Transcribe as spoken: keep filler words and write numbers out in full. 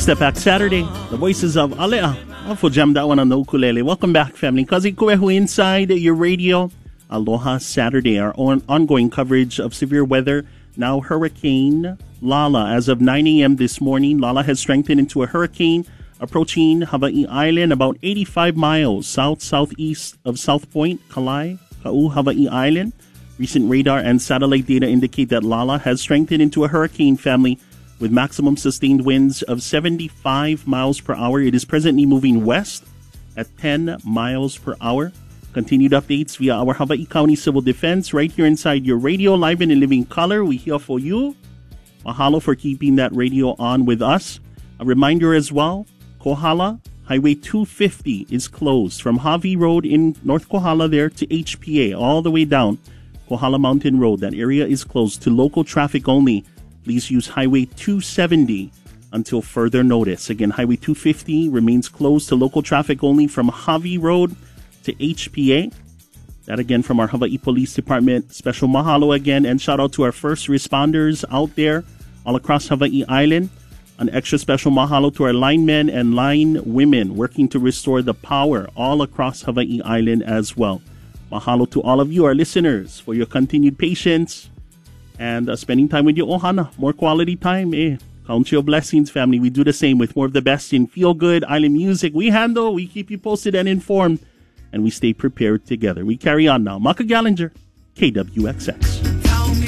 Step Back Saturday, the voices of Alea. Awful jam that one on the ukulele. Welcome back, family. Kazi Kuehu inside your radio. Aloha Saturday, our own ongoing coverage of severe weather. Now Hurricane Lala. As of nine a.m. this morning, Lala has strengthened into a hurricane approaching Hawaii Island about eighty-five miles south-southeast of South Point, Kalai, Ka'u, Hawaii Island. Recent radar and satellite data indicate that Lala has strengthened into a hurricane family with maximum sustained winds of seventy-five miles per hour. It is presently moving west at ten miles per hour. Continued updates via our Hawaii County Civil Defense right here inside your radio, live and in living color. We here for you. Mahalo for keeping that radio on with us. A reminder as well, Kohala, Highway two fifty is closed from Hawi Road in North Kohala there to H P A, all the way down Kohala Mountain Road. That area is closed to local traffic only. Please use Highway two seventy until further notice. Again, Highway two fifty remains closed to local traffic only from Hawi Road to H P A. That again from our Hawaii Police Department. Special mahalo again, and shout out to our first responders out there all across Hawaii Island. An extra special mahalo to our linemen and line women working to restore the power all across Hawaii Island as well. Mahalo to all of you, our listeners, for your continued patience and uh, spending time with your ohana. More quality time, eh? Count your blessings, family. We do the same with more of the best in feel-good island music. We handle, we keep you posted and informed, and we stay prepared together. We carry on now. Maka Gallinger, K W X X.